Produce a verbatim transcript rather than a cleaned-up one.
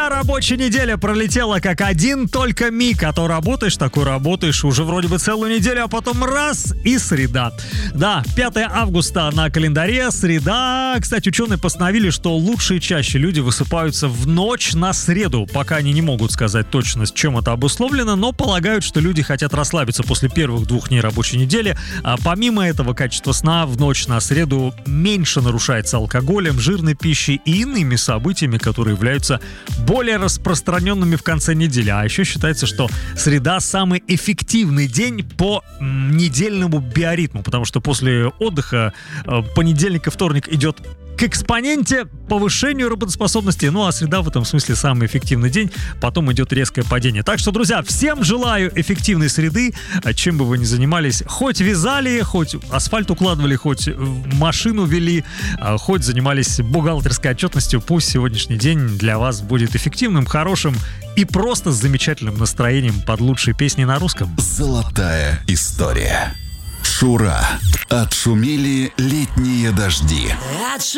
Вся рабочая неделя пролетела как один только миг. А то работаешь, такой работаешь уже вроде бы целую неделю, а потом раз и среда. Да, пятое августа на календаре, среда. Кстати, ученые постановили, что лучше и чаще люди высыпаются в ночь на среду. Пока они не могут сказать точно, с чем это обусловлено, но полагают, что люди хотят расслабиться после первых двух дней рабочей недели. А помимо этого, качество сна в ночь на среду меньше нарушается алкоголем, жирной пищей и иными событиями, которые являются более распространенными в конце недели. А еще считается, что среда самый эффективный день по м, недельному биоритму, потому что после отдыха э, понедельник и вторник идет к экспоненте повышению работоспособности, ну а среда в этом смысле самый эффективный день, потом идет резкое падение. Так что, друзья, всем желаю эффективной среды, чем бы вы ни занимались, хоть вязали, хоть асфальт укладывали, хоть машину вели, хоть занимались бухгалтерской отчетностью, пусть сегодняшний день для вас будет эффективным, хорошим и просто с замечательным настроением под лучшие песни на русском. Золотая история. Шура. Отшумели летние дожди.